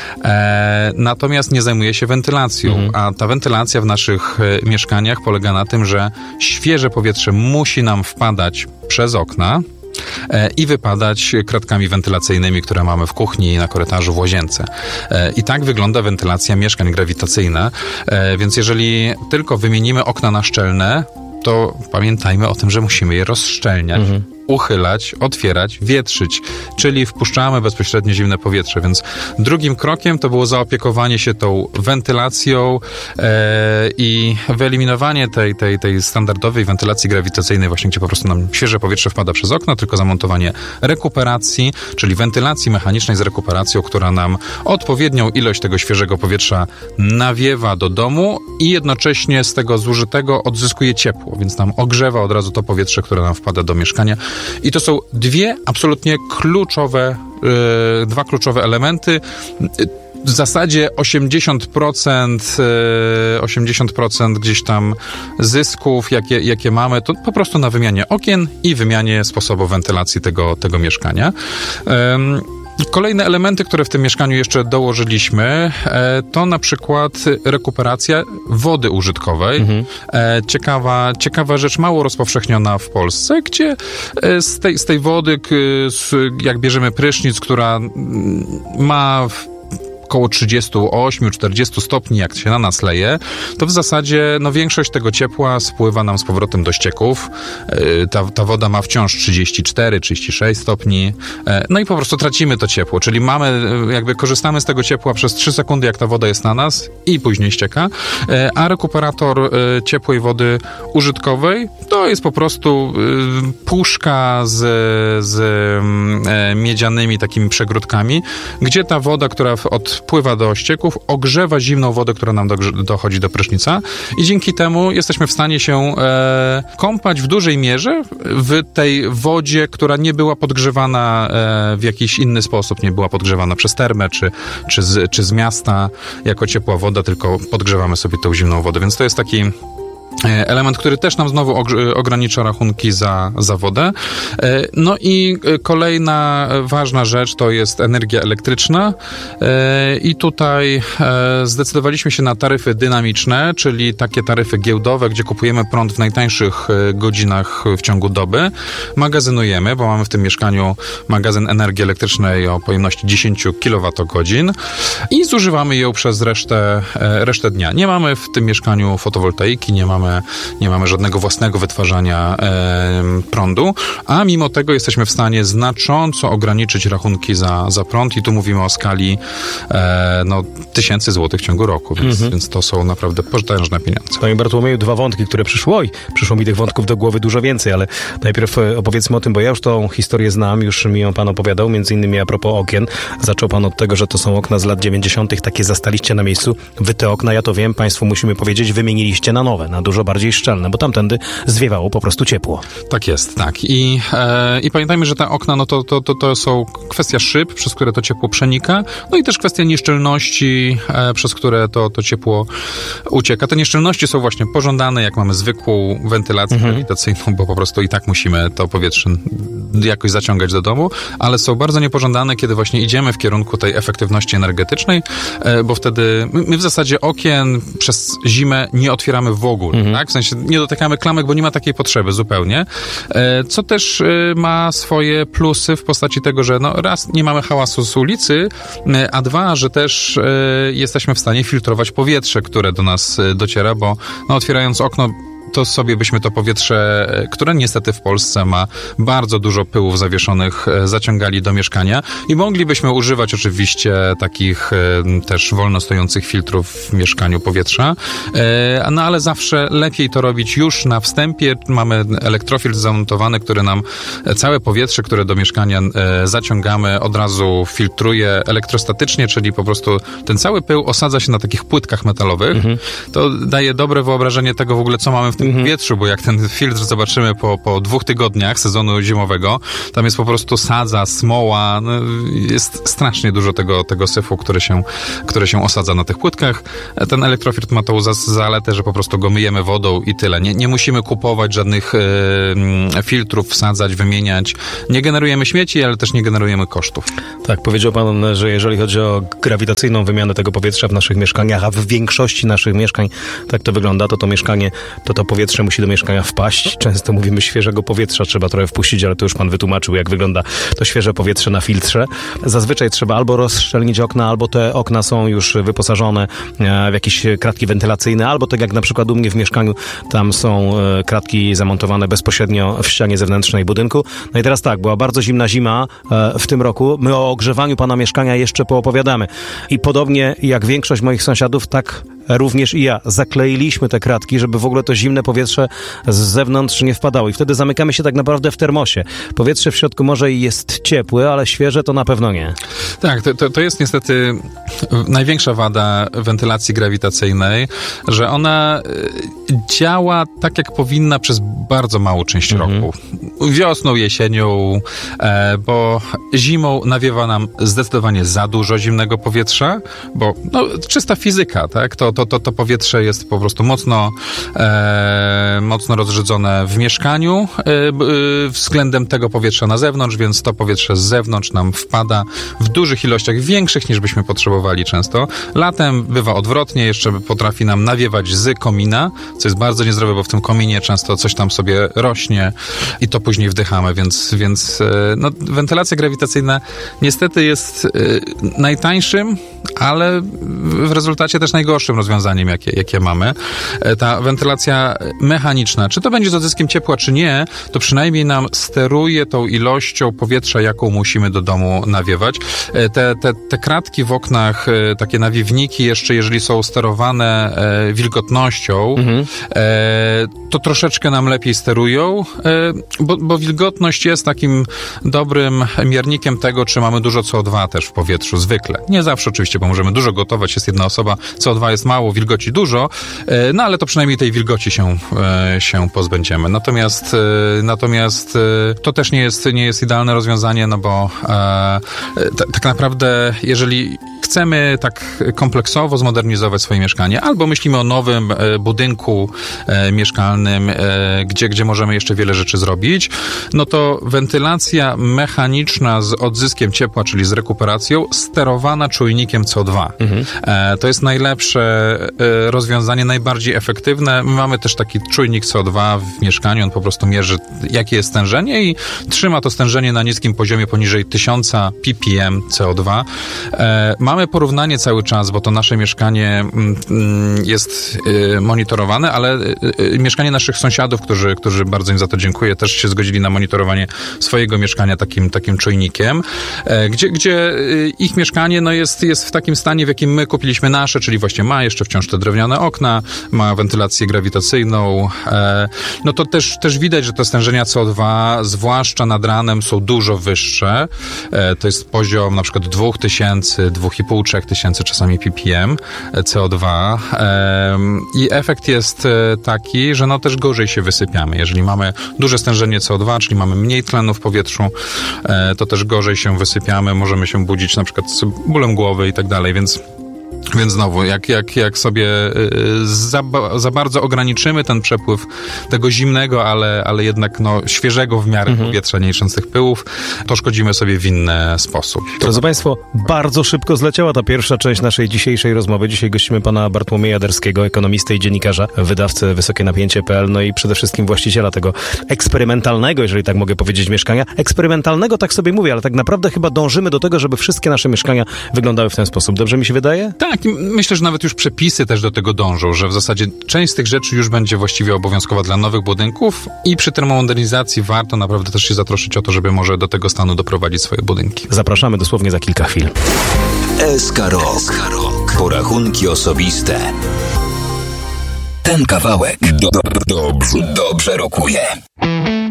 Natomiast nie zajmuje się wentylacją, a ta wentylacja w naszych mieszkaniach polega na tym, że świeże powietrze musi nam wpadać przez okna i wypadać kratkami wentylacyjnymi, które mamy w kuchni, na korytarzu, w łazience. I tak wygląda wentylacja mieszkań grawitacyjna, więc jeżeli tylko wymienimy okna na szczelne, to pamiętajmy o tym, że musimy je rozszczelniać, uchylać, otwierać, wietrzyć, czyli wpuszczamy bezpośrednio zimne powietrze, więc drugim krokiem to było zaopiekowanie się tą wentylacją i wyeliminowanie tej standardowej wentylacji grawitacyjnej, właśnie gdzie po prostu nam świeże powietrze wpada przez okno, tylko zamontowanie rekuperacji, czyli wentylacji mechanicznej z rekuperacją, która nam odpowiednią ilość tego świeżego powietrza nawiewa do domu i jednocześnie z tego zużytego odzyskuje ciepło, więc nam ogrzewa od razu to powietrze, które nam wpada do mieszkania. I to są dwa kluczowe elementy. W zasadzie 80% gdzieś tam zysków, jakie mamy, to po prostu na wymianie okien i wymianie sposobu wentylacji tego mieszkania. Kolejne elementy, które w tym mieszkaniu jeszcze dołożyliśmy, to na przykład rekuperacja wody użytkowej. Ciekawa rzecz, mało rozpowszechniona w Polsce, gdzie z tej wody, jak bierzemy prysznic, która ma około 38-40 stopni, jak się na nas leje, to w zasadzie większość tego ciepła spływa nam z powrotem do ścieków. Ta woda ma wciąż 34-36 stopni. No i po prostu tracimy to ciepło, czyli korzystamy z tego ciepła przez 3 sekundy, jak ta woda jest na nas i później ścieka. A rekuperator ciepłej wody użytkowej to jest po prostu puszka z miedzianymi takimi przegródkami, gdzie ta woda, która odpływa do ścieków, ogrzewa zimną wodę, która nam dochodzi do prysznica i dzięki temu jesteśmy w stanie się kąpać w dużej mierze w tej wodzie, która nie była podgrzewana w jakiś inny sposób, nie była podgrzewana przez termę czy z miasta jako ciepła woda, tylko podgrzewamy sobie tą zimną wodę, więc to jest taki element, który też nam znowu ogranicza rachunki za wodę. No i kolejna ważna rzecz to jest energia elektryczna i tutaj zdecydowaliśmy się na taryfy dynamiczne, czyli takie taryfy giełdowe, gdzie kupujemy prąd w najtańszych godzinach w ciągu doby, magazynujemy, bo mamy w tym mieszkaniu magazyn energii elektrycznej o pojemności 10 kWh i zużywamy ją przez resztę dnia. Nie mamy w tym mieszkaniu fotowoltaiki, nie mamy żadnego własnego wytwarzania prądu, a mimo tego jesteśmy w stanie znacząco ograniczyć rachunki za prąd i tu mówimy o skali tysięcy złotych w ciągu roku, więc to są naprawdę potężne pieniądze. Panie Bartłomieju, 2 wątki, które przyszło mi tych wątków do głowy dużo więcej, ale najpierw opowiedzmy o tym, bo ja już tą historię znam, już mi ją pan opowiadał, między innymi a propos okien. Zaczął pan od tego, że to są okna z lat 90., takie zastaliście na miejscu. Wy te okna, ja to wiem, państwu musimy powiedzieć, wymieniliście na nowe, na dużo bardziej szczelne, bo tamtędy zwiewało po prostu ciepło. Tak jest, tak. I pamiętajmy, że te okna, to są kwestia szyb, przez które to ciepło przenika, no i też kwestia nieszczelności, przez które to ciepło ucieka. Te nieszczelności są właśnie pożądane, jak mamy zwykłą wentylację grawitacyjną, bo po prostu i tak musimy to powietrze jakoś zaciągać do domu, ale są bardzo niepożądane, kiedy właśnie idziemy w kierunku tej efektywności energetycznej, bo wtedy my w zasadzie okien przez zimę nie otwieramy w ogóle, tak? W sensie nie dotykamy klamek, bo nie ma takiej potrzeby zupełnie, co też ma swoje plusy w postaci tego, że raz nie mamy hałasu z ulicy, a dwa, że też jesteśmy w stanie filtrować powietrze, które do nas dociera, bo otwierając okno, to sobie byśmy to powietrze, które niestety w Polsce ma bardzo dużo pyłów zawieszonych, zaciągali do mieszkania i moglibyśmy używać oczywiście takich też wolno stojących filtrów w mieszkaniu powietrza, ale zawsze lepiej to robić już na wstępie. Mamy elektrofiltr zamontowany, który nam całe powietrze, które do mieszkania zaciągamy, od razu filtruje elektrostatycznie, czyli po prostu ten cały pył osadza się na takich płytkach metalowych. To daje dobre wyobrażenie tego w ogóle, co mamy w tym powietrzu, bo jak ten filtr zobaczymy po 2 tygodniach sezonu zimowego, tam jest po prostu sadza, smoła, no, jest strasznie dużo tego syfu, które się osadza na tych płytkach. Ten elektrofiltr ma tą zaletę, że po prostu go myjemy wodą i tyle. Nie musimy kupować żadnych filtrów, wsadzać, wymieniać. Nie generujemy śmieci, ale też nie generujemy kosztów. Tak, powiedział pan, że jeżeli chodzi o grawitacyjną wymianę tego powietrza w naszych mieszkaniach, a w większości naszych mieszkań tak to wygląda, to mieszkanie, to powietrze musi do mieszkania wpaść. Często mówimy, świeżego powietrza trzeba trochę wpuścić, ale to już pan wytłumaczył, jak wygląda to świeże powietrze na filtrze. Zazwyczaj trzeba albo rozszczelnić okna, albo te okna są już wyposażone w jakieś kratki wentylacyjne, albo tak jak na przykład u mnie w mieszkaniu, tam są kratki zamontowane bezpośrednio w ścianie zewnętrznej budynku. No i teraz tak, była bardzo zimna zima w tym roku. My o ogrzewaniu pana mieszkania jeszcze poopowiadamy. I podobnie jak większość moich sąsiadów, tak również i ja zakleiliśmy te kratki, żeby w ogóle to zimne powietrze z zewnątrz nie wpadało. I wtedy zamykamy się tak naprawdę w termosie. Powietrze w środku może i jest ciepłe, ale świeże to na pewno nie. Tak, to jest niestety największa wada wentylacji grawitacyjnej, że ona działa tak, jak powinna przez bardzo małą część roku. Wiosną, jesienią, bo zimą nawiewa nam zdecydowanie za dużo zimnego powietrza, bo czysta fizyka, tak? To powietrze jest po prostu mocno rozrzedzone w mieszkaniu względem tego powietrza na zewnątrz, więc to powietrze z zewnątrz nam wpada w dużych ilościach, większych niż byśmy potrzebowali często. Latem bywa odwrotnie, jeszcze potrafi nam nawiewać z komina, co jest bardzo niezdrowe, bo w tym kominie często coś tam sobie rośnie i to później wdychamy, więc wentylacja grawitacyjna niestety jest najtańszym, ale w rezultacie też najgorszym rozwiązaniem, jakie mamy. Ta wentylacja mechaniczna, czy to będzie z odzyskiem ciepła, czy nie, to przynajmniej nam steruje tą ilością powietrza, jaką musimy do domu nawiewać. Te kratki w oknach, takie nawiewniki jeszcze, jeżeli są sterowane wilgotnością, to troszeczkę nam lepiej sterują, bo wilgotność jest takim dobrym miernikiem tego, czy mamy dużo CO2 też w powietrzu, zwykle. Nie zawsze oczywiście, bo możemy dużo gotować, jest jedna osoba, CO2 jest mało, wilgoci dużo, no ale to przynajmniej tej wilgoci się pozbędziemy. Natomiast to też nie jest idealne rozwiązanie, no bo tak naprawdę, jeżeli chcemy tak kompleksowo zmodernizować swoje mieszkanie, albo myślimy o nowym budynku mieszkalnym, gdzie możemy jeszcze wiele rzeczy zrobić, no to wentylacja mechaniczna z odzyskiem ciepła, czyli z rekuperacją, sterowana czujnikiem CO2. To jest najlepsze rozwiązanie, najbardziej efektywne. My mamy też taki czujnik CO2 w mieszkaniu, on po prostu mierzy, jakie jest stężenie i trzyma to stężenie na niskim poziomie poniżej 1000 ppm CO2. Mamy porównanie cały czas, bo to nasze mieszkanie jest monitorowane, ale mieszkanie naszych sąsiadów, którzy bardzo im za to dziękuję, też się zgodzili na monitorowanie swojego mieszkania takim czujnikiem, gdzie ich mieszkanie jest w takim stanie, w jakim my kupiliśmy nasze, czyli właśnie ma jeszcze wciąż te drewniane okna, ma wentylację grawitacyjną. No to też widać, że te stężenia CO2, zwłaszcza nad ranem, są dużo wyższe. To jest poziom na przykład 2000, 2500-3000 czasami ppm CO2. I efekt jest taki, że no też gorzej się wysypiamy. Jeżeli mamy duże stężenie CO2, czyli mamy mniej tlenu w powietrzu, to też gorzej się wysypiamy, możemy się budzić na przykład z bólem głowy i tak dalej, więc znowu, jak sobie za bardzo ograniczymy ten przepływ tego zimnego, ale jednak świeżego w miarę powietrza, nie licząc tych pyłów, to szkodzimy sobie w inny sposób. Drodzy Państwo, bardzo szybko zleciała ta pierwsza część naszej dzisiejszej rozmowy. Dzisiaj gościmy pana Bartłomieja Derskiego, ekonomistę i dziennikarza, wydawcę wysokienapięcie.pl, no i przede wszystkim właściciela tego eksperymentalnego, jeżeli tak mogę powiedzieć, mieszkania. Eksperymentalnego, tak sobie mówię, ale tak naprawdę chyba dążymy do tego, żeby wszystkie nasze mieszkania wyglądały w ten sposób. Dobrze mi się wydaje? Tak, myślę, że nawet już przepisy też do tego dążą, że w zasadzie część z tych rzeczy już będzie właściwie obowiązkowa dla nowych budynków i przy termomodernizacji warto naprawdę też się zatroszczyć o to, żeby może do tego stanu doprowadzić swoje budynki. Zapraszamy dosłownie za kilka chwil. SK Rok. Porachunki osobiste. Ten kawałek dobrze rokuje.